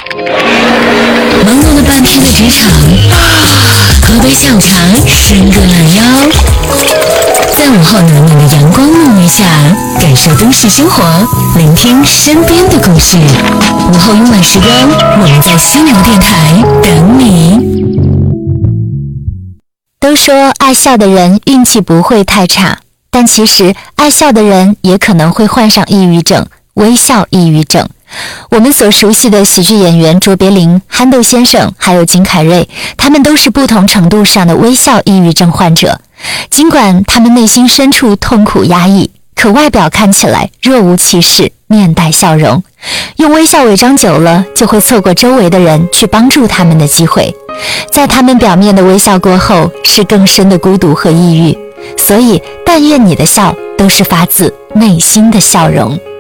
忙碌了半天的职场，喝杯下午茶，伸个懒腰，在午后暖暖的阳光沐浴下，感受都市生活，聆听身边的故事。午后慵懒时光，我们在心流电台等你。 都说爱笑的人运气不会太差，但其实爱笑的人也可能会患上抑郁症，微笑抑郁症。我们所熟悉的喜剧演员卓别林、憨豆先生还有金凯瑞，他们都是不同程度上的微笑抑郁症患者。尽管他们内心深处痛苦压抑，可外表看起来若无其事，面带笑容。用微笑伪装久了，就会错过周围的人去帮助他们的机会。在他们表面的微笑过后，是更深的孤独和抑郁。所以但愿你的笑都是发自内心的笑容。